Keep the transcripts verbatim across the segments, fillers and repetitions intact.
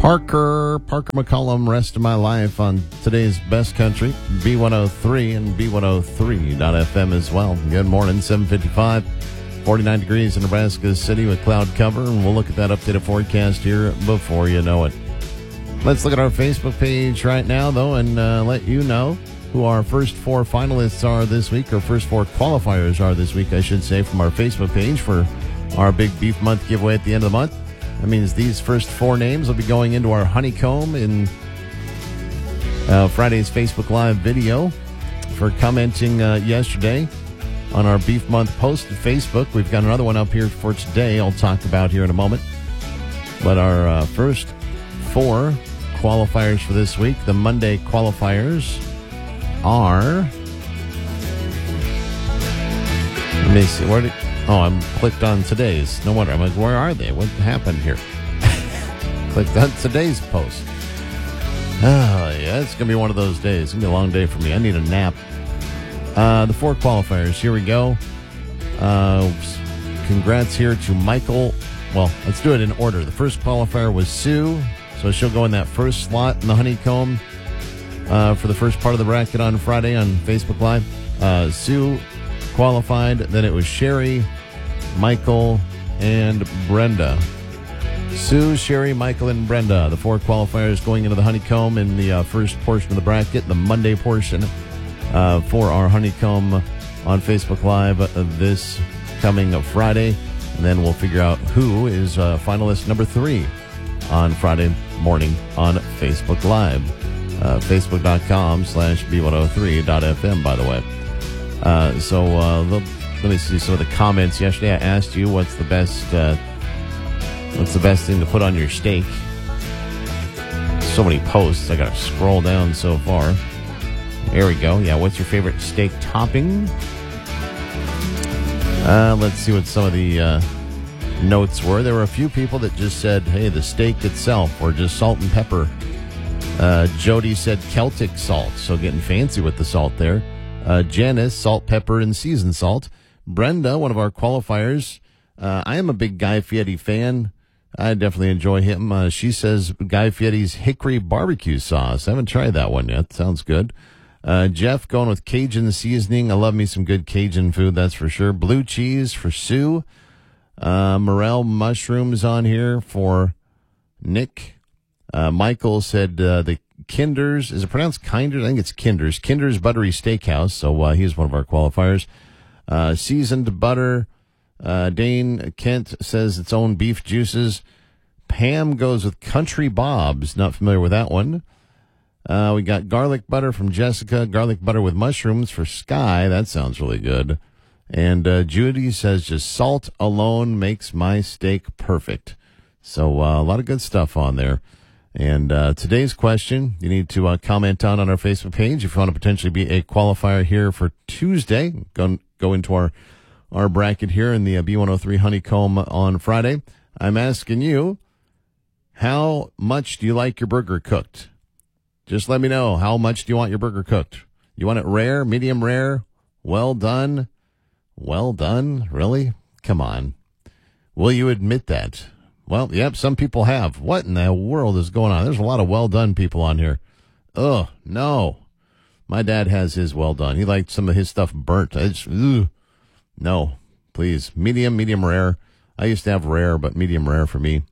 Parker, Parker McCollum, Rest of My Life on today's Best Country, B one oh three and B one oh three dot F M as well. Good morning, seven fifty-five, forty-nine degrees in Nebraska City with cloud cover, and we'll look at that updated forecast here before you know it. Let's look at our Facebook page right now, though, and uh, let you know who our first four finalists are this week, or first four qualifiers are this week, I should say, from our Facebook page for our big Beef Month giveaway at the end of the month. That means these first four names will be going into our honeycomb in uh, Friday's Facebook Live video for commenting uh, yesterday on our Beef Month post at Facebook. We've got another one up here for today I'll talk about here in a moment. But our uh, first four qualifiers for this week, the Monday qualifiers, are... Let me see, where did... Oh, I'm clicked on today's. No wonder. I'm like, where are they? What happened here? Clicked on today's post. Oh, yeah, it's going to be one of those days. It's going to be a long day for me. I need a nap. Uh, the four qualifiers. Here we go. Uh, congrats here to Michael. Well, let's do it in order. The first qualifier was Sue. So she'll go in that first slot in the honeycomb uh, for the first part of the bracket on Friday on Facebook Live. Uh, Sue qualified. Then it was Sherry, Michael, and Brenda. Sue, Sherry, Michael, and Brenda, the four qualifiers going into the honeycomb in the uh, first portion of the bracket, the Monday portion uh, for our honeycomb on Facebook Live uh, this coming Friday. And then we'll figure out who is uh, finalist number three on Friday morning on Facebook Live. Uh, Facebook.com slash B103.FM, by the way. Uh, so uh, the, let me see some of the comments yesterday. I asked you what's the best uh, what's the best thing to put on your steak. So many posts. I got to scroll down so far. There we go. Yeah, what's your favorite steak topping? Uh, let's see what some of the uh, notes were. There were a few people that just said, hey, the steak itself, or just salt and pepper. Uh, Jody said Celtic salt, so getting fancy with the salt there. Uh, Janice, salt, pepper, and seasoned salt. Brenda, one of our qualifiers. Uh, I am a big Guy Fieri fan. I definitely enjoy him. Uh, she says Guy Fieri's hickory barbecue sauce. I haven't tried that one yet. Sounds good. Uh, Jeff going with Cajun seasoning. I love me some good Cajun food, that's for sure. Blue cheese for Sue. Uh, morel mushrooms on here for Nick. Uh, Michael said uh, the Kinder's, is it pronounced Kinder's? I think it's Kinder's. Kinder's Buttery Steakhouse. So uh, he's one of our qualifiers. Uh, seasoned butter. Uh, Dane Kent says its own beef juices. Pam goes with Country Bob's. Not familiar with that one. Uh, we got garlic butter from Jessica. Garlic butter with mushrooms for Sky. That sounds really good. And uh, Judy says just salt alone makes my steak perfect. So uh, a lot of good stuff on there. And uh, today's question, you need to uh, comment on on our Facebook page if you want to potentially be a qualifier here for Tuesday. Go, go into our, our bracket here in the uh, B one oh three Honeycomb on Friday. I'm asking you, how much do you like your burger cooked? Just let me know, how much do you want your burger cooked? You want it rare, medium rare, well done? Well done? Really? Come on. Will you admit that? Well, yep, some people have. What in the world is going on? There's a lot of well-done people on here. Ugh, no. My dad has his well done. He liked some of his stuff burnt. I just, ugh. No, please. Medium, medium rare. I used to have rare, but medium rare for me.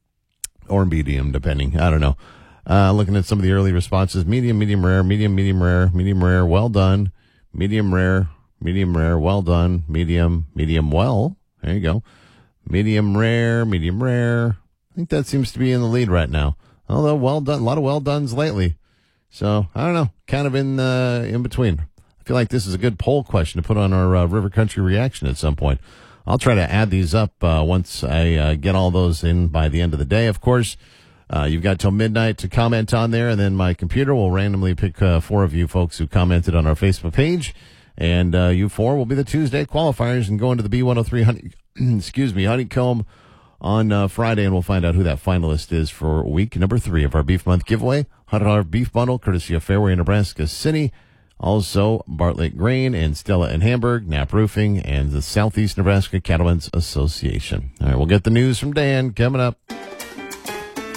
Or medium, depending. I don't know. Uh, looking at some of the early responses. Medium, medium rare, medium, medium rare, medium rare, well done. Medium rare, medium rare, well done. Medium, medium well. There you go. Medium rare, medium rare. I think that seems to be in the lead right now. Although well done, a lot of well dones lately. So I don't know, kind of in uh, in between. I feel like this is a good poll question to put on our uh, River Country reaction at some point. I'll try to add these up uh, once I uh, get all those in by the end of the day. Of course, uh, you've got till midnight to comment on there, and then my computer will randomly pick uh, four of you folks who commented on our Facebook page. And uh, you four will be the Tuesday qualifiers and go into the B one oh three honey, excuse me, Honeycomb on uh, Friday, and we'll find out who that finalist is for week number three of our Beef Month giveaway. one hundred dollars beef bundle, courtesy of Fairway in Nebraska City. Also, Bartlett Grain and Stella and Hamburg, Knapp Roofing, and the Southeast Nebraska Cattlemen's Association. All right, we'll get the news from Dan coming up.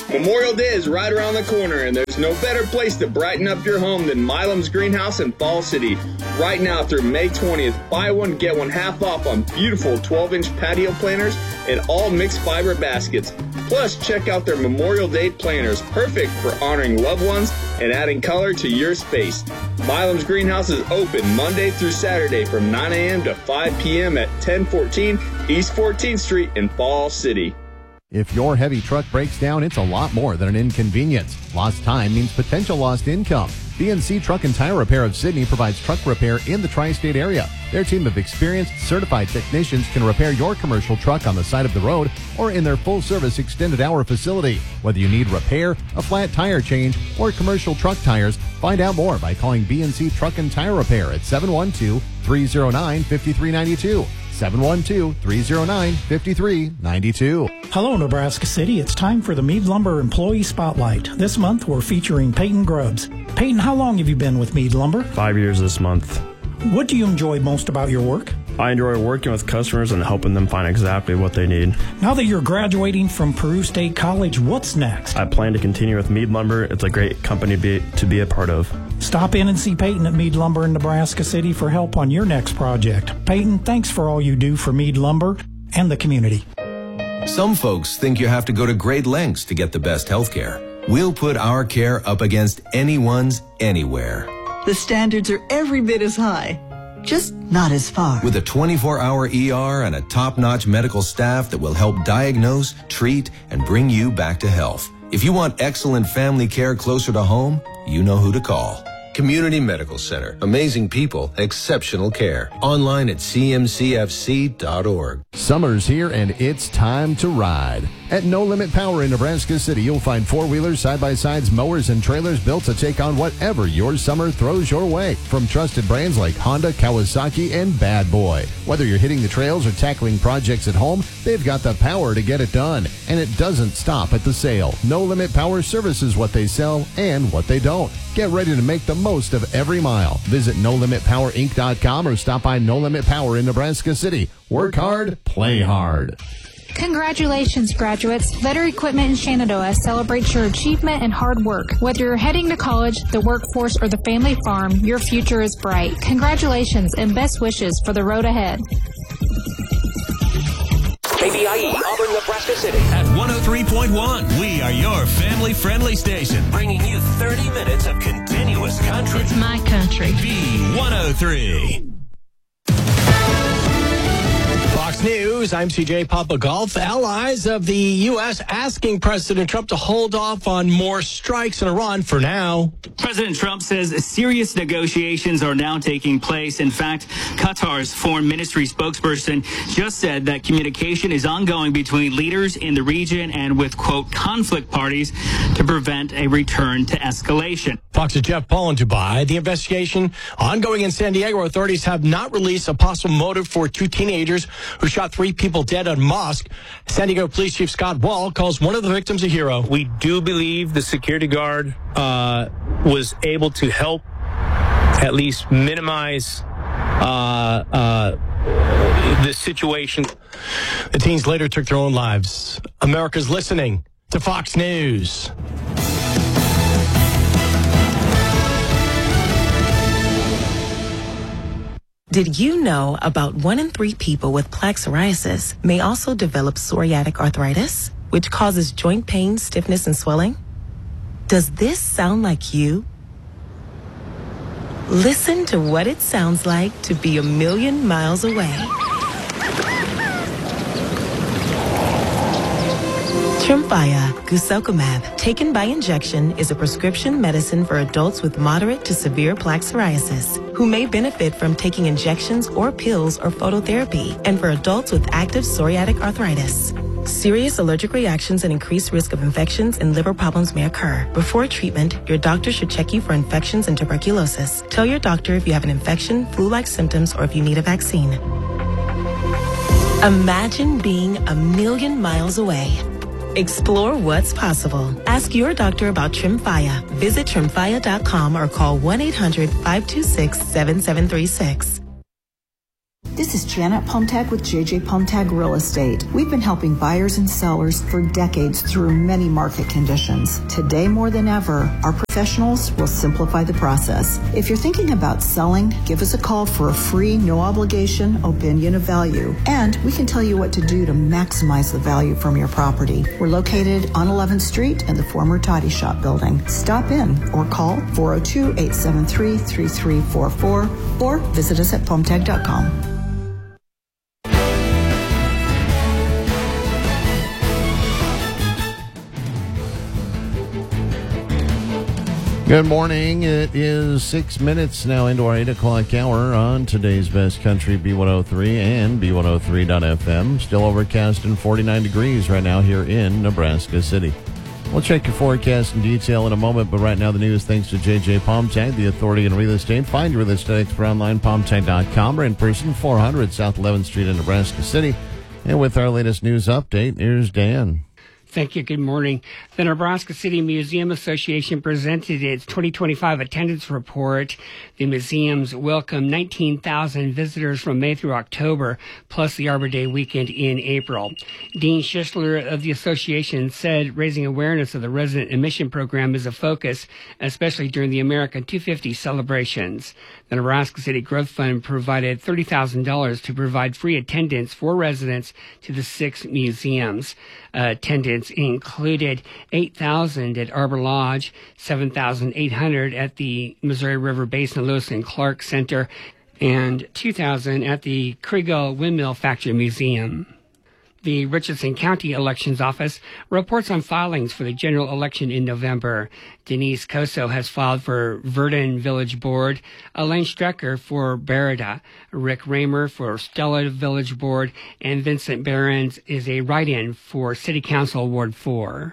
Memorial Day is right around the corner, and there's no better place to brighten up your home than Milam's Greenhouse in Fall City. Right now through May twentieth, buy one, get one half off on beautiful twelve-inch patio planters and all mixed fiber baskets. Plus, check out their Memorial Day planters, perfect for honoring loved ones and adding color to your space. Milam's Greenhouse is open Monday through Saturday from nine a.m. to five p.m. at ten fourteen East fourteenth Street in Fall City. If your heavy truck breaks down, it's a lot more than an inconvenience. Lost time means potential lost income. B and C Truck and Tire Repair of Sydney provides truck repair in the tri-state area. Their team of experienced, certified technicians can repair your commercial truck on the side of the road or in their full-service extended hour facility. Whether you need repair, a flat tire change, or commercial truck tires, find out more by calling B and C Truck and Tire Repair at seven one two, three zero nine, five three nine two. seven one two, three zero nine, five three nine two. Hello, Nebraska City. It's time for the Mead Lumber Employee Spotlight. This month, we're featuring Peyton Grubbs. Peyton, how long have you been with Mead Lumber? Five years this month. What do you enjoy most about your work? I enjoy working with customers and helping them find exactly what they need. Now that you're graduating from Peru State College, what's next? I plan to continue with Mead Lumber. It's a great company to be, to be a part of. Stop in and see Peyton at Mead Lumber in Nebraska City for help on your next project. Peyton, thanks for all you do for Mead Lumber and the community. Some folks think you have to go to great lengths to get the best health care. We'll put our care up against anyone's anywhere. The standards are every bit as high, just not as far. With a twenty-four hour E R and a top-notch medical staff that will help diagnose, treat, and bring you back to health. If you want excellent family care closer to home, you know who to call. Community Medical Center. Amazing people, exceptional care. Online at c m c f c dot org. Summer's here and it's time to ride. At No Limit Power in Nebraska City, you'll find four-wheelers, side-by-sides, mowers, and trailers built to take on whatever your summer throws your way. From trusted brands like Honda, Kawasaki, and Bad Boy. Whether you're hitting the trails or tackling projects at home, they've got the power to get it done. And it doesn't stop at the sale. No Limit Power services what they sell and what they don't. Get ready to make the most of every mile. Visit no limit power inc dot com or stop by No Limit Power in Nebraska City. Work hard, play hard. Congratulations, graduates. Vetter Equipment in Shenandoah celebrates your achievement and hard work. Whether you're heading to college, the workforce, or the family farm, your future is bright. Congratulations and best wishes for the road ahead. K B I E, Auburn, Nebraska City. At one oh three point one, we are your family-friendly station, bringing you thirty minutes of continuous country. It's my country. B one oh three. Fox News, I'm C J Papa Golf. Allies of the U S asking President Trump to hold off on more strikes in Iran for now. President Trump says serious negotiations are now taking place. In fact, Qatar's foreign ministry spokesperson just said that communication is ongoing between leaders in the region and with, quote, conflict parties to prevent a return to escalation. Fox's Jeff Paul in Dubai. The investigation ongoing in San Diego. Authorities have not released a possible motive for two teenagers who shot three people dead at a mosque. San Diego Police Chief Scott Wall calls one of the victims a hero. We do believe the security guard uh, was able to help at least minimize uh, uh, the situation. The teens later took their own lives. America's listening to Fox News. Did you know about one in three people with plaque psoriasis may also develop psoriatic arthritis, which causes joint pain, stiffness, and swelling? Does this sound like you? Listen to what it sounds like to be a million miles away. Tremfya guselkumab, taken by injection, is a prescription medicine for adults with moderate to severe plaque psoriasis who may benefit from taking injections or pills or phototherapy, and for adults with active psoriatic arthritis. Serious allergic reactions and increased risk of infections and liver problems may occur. Before treatment, your doctor should check you for infections and tuberculosis. Tell your doctor if you have an infection, flu-like symptoms, or if you need a vaccine. Imagine being a million miles away. Explore what's possible. Ask your doctor about Tremfya. Visit tremfya dot com or call one eight hundred, five two six, seven seven three six. This is Janet Pomtag with J J Pomtag Real Estate. We've been helping buyers and sellers for decades through many market conditions. Today more than ever, our professionals will simplify the process. If you're thinking about selling, give us a call for a free, no obligation opinion of value. And we can tell you what to do to maximize the value from your property. We're located on eleventh Street in the former Toddy Shop building. Stop in or call four oh two, eight seven three, three three four four or visit us at pomtag dot com. Good morning. It is six minutes now into our eight o'clock hour on today's Best Country B one oh three and B one oh three dot F M. Still overcast and forty-nine degrees right now here in Nebraska City. We'll check your forecast in detail in a moment, but right now the news thanks to J J Pomtag, the authority in real estate. Find your real estate expert online, pomtag dot com, or in person, four hundred South eleventh Street in Nebraska City. And with our latest news update, here's Dan. Thank you. Good morning. The Nebraska City Museum Association presented its twenty twenty-five attendance report. The museums welcomed nineteen thousand visitors from May through October, plus the Arbor Day weekend in April. Dean Schischler of the association said raising awareness of the resident admission program is a focus, especially during the American two fifty celebrations. The Nebraska City Growth Fund provided thirty thousand dollars to provide free attendance for residents to the six museums. Uh, attendance included eight thousand at Arbor Lodge, seven thousand eight hundred at the Missouri River Basin Lewis and Clark Center, and two thousand at the Kriegel Windmill Factory Museum. The Richardson County Elections Office reports on filings for the general election in November. Denise Coso has filed for Verdon Village Board, Elaine Strecker for Berida, Rick Raymer for Stella Village Board, and Vincent Behrens is a write-in for City Council Ward four.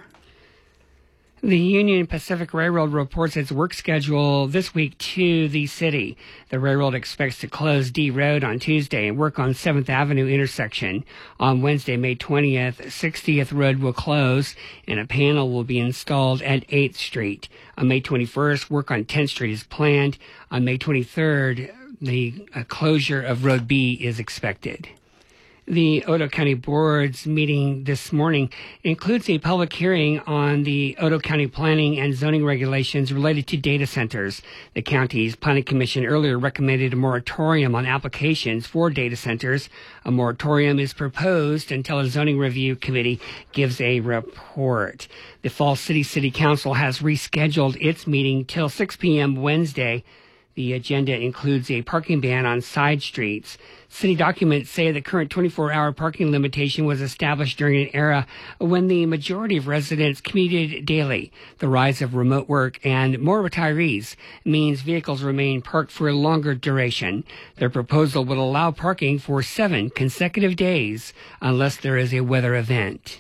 The Union Pacific Railroad reports its work schedule this week to the city. The railroad expects to close D Road on Tuesday and work on seventh Avenue intersection. On Wednesday, May twentieth, sixtieth Road will close and a panel will be installed at eighth Street. On May twenty-first, work on tenth Street is planned. On May twenty-third, the uh, closure of Road B is expected. The Otoe County Board's meeting this morning includes a public hearing on the Otoe County planning and zoning regulations related to data centers. The county's planning commission earlier recommended a moratorium on applications for data centers. A moratorium is proposed until a zoning review committee gives a report. The Falls City City Council has rescheduled its meeting till six p.m. Wednesday. The agenda includes a parking ban on side streets. City documents say the current twenty-four hour parking limitation was established during an era when the majority of residents commuted daily. The rise of remote work and more retirees means vehicles remain parked for a longer duration. Their proposal would allow parking for seven consecutive days unless there is a weather event.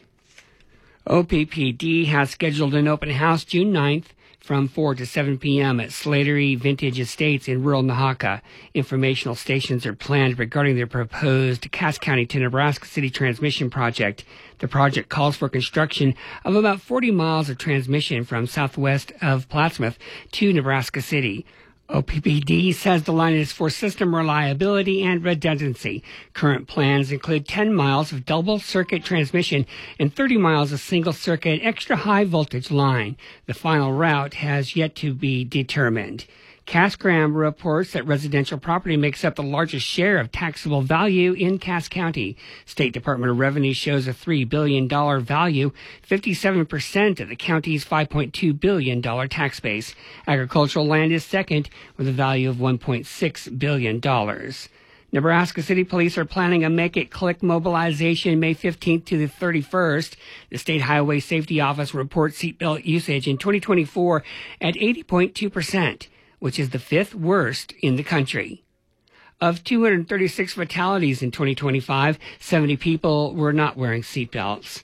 O P P D has scheduled an open house June ninth from four to seven p.m. at Slattery Vintage Estates in rural Nahaka. Informational stations are planned regarding their proposed Cass County to Nebraska City transmission project. The project calls for construction of about forty miles of transmission from southwest of Plattsmouth to Nebraska City. O P P D says the line is for system reliability and redundancy. Current plans include ten miles of double-circuit transmission and thirty miles of single-circuit extra-high-voltage line. The final route has yet to be determined. Cass Graham reports that residential property makes up the largest share of taxable value in Cass County. State Department of Revenue shows a three billion dollars value, fifty-seven percent of the county's five point two billion dollars tax base. Agricultural land is second with a value of one point six billion dollars. Nebraska City Police are planning a Make It Click mobilization May fifteenth to the thirty-first. The State Highway Safety Office reports seatbelt usage in twenty twenty-four at eighty point two percent. Which is the fifth worst in the country. Of two hundred thirty-six fatalities in twenty twenty-five, seventy people were not wearing seatbelts.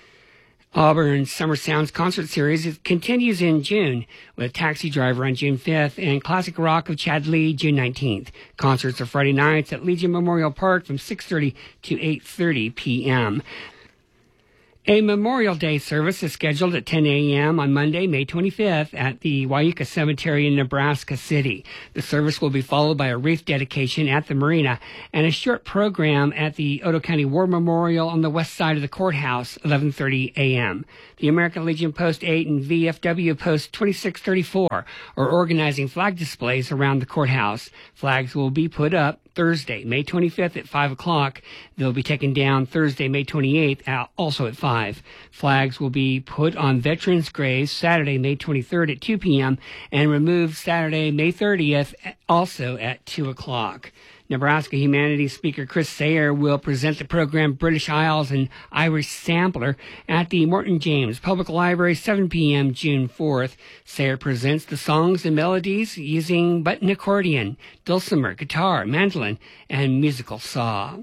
Auburn's Summer Sounds concert series continues in June with Taxi Driver on June fifth and Classic Rock of Chad Lee June nineteenth. Concerts are Friday nights at Legion Memorial Park from six thirty to eight thirty p.m. A Memorial Day service is scheduled at ten a.m. on Monday, May twenty-fifth at the Wyuka Cemetery in Nebraska City. The service will be followed by a wreath dedication at the marina and a short program at the Otoe County War Memorial on the west side of the courthouse, eleven thirty a.m. The American Legion Post eight and V F W Post twenty-six thirty-four are organizing flag displays around the courthouse. Flags will be put up Thursday, May twenty-fifth at five o'clock. They'll be taken down Thursday, May twenty-eighth, also at five. Flags will be put on veterans' graves Saturday, May twenty-third at two p.m. and removed Saturday, May thirtieth, also at two o'clock. Nebraska Humanities Speaker Chris Sayer will present the program British Isles and Irish Sampler at the Morton James Public Library, seven p.m. June fourth. Sayer presents the songs and melodies using button accordion, dulcimer, guitar, mandolin, and musical saw.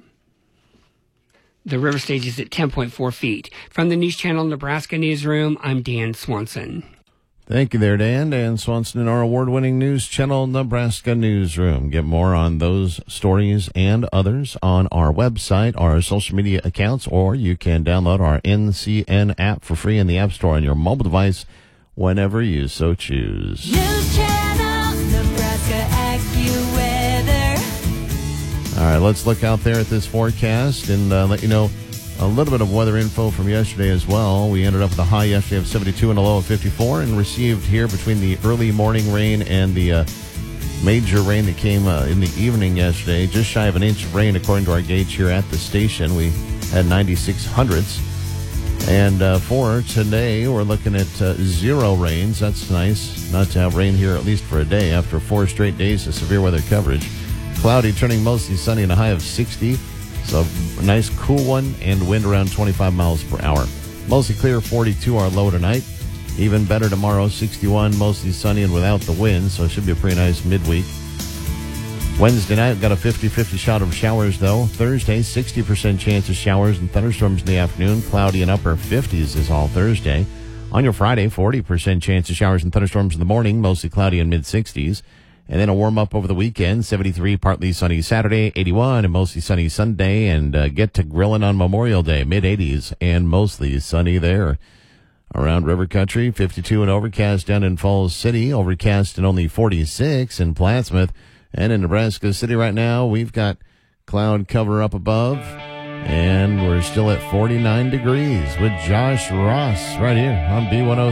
The river stage is at ten point four feet. From the News Channel Nebraska Newsroom, I'm Dan Swanson. Thank you there, Dan. Dan Swanson in our award-winning News Channel Nebraska Newsroom. Get more on those stories and others on our website, our social media accounts, or you can download our N C N app for free in the App Store on your mobile device whenever you so choose. News Channel Nebraska AccuWeather. All right, let's look out there at this forecast and uh, let you know a little bit of weather info from yesterday as well. We ended up with a high yesterday of seventy-two and a low of fifty-four, and received here between the early morning rain and the uh, major rain that came uh, in the evening yesterday, just shy of an inch of rain according to our gauge here at the station. We had ninety-six hundredths. And uh, for today, we're looking at uh, zero rains. That's nice not to have rain here at least for a day after four straight days of severe weather coverage. Cloudy, turning mostly sunny, and a high of sixty. So a nice cool one, and wind around twenty-five miles per hour. Mostly clear, forty-two our low tonight. Even better tomorrow, sixty-one, mostly sunny and without the wind, so it should be a pretty nice midweek. Wednesday night, got a fifty-fifty shot of showers, though. Thursday, sixty percent chance of showers and thunderstorms in the afternoon. Cloudy and upper fifties is all Thursday. On your Friday, forty percent chance of showers and thunderstorms in the morning, mostly cloudy and mid-sixties. And then a warm-up over the weekend, seventy-three, partly sunny Saturday, eighty-one, and mostly sunny Sunday, and uh, get to grilling on Memorial Day, mid-eighties, and mostly sunny there. Around River Country, fifty-two and overcast down in Falls City, overcast and only forty-six in Plattsmouth. And in Nebraska City right now, we've got cloud cover up above, and we're still at forty-nine degrees with Josh Ross right here on B one oh